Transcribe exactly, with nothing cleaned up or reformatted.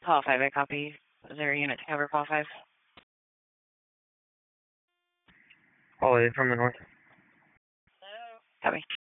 Call five, I copy. Is there a unit to cover call five? Call eight from the north. Copy.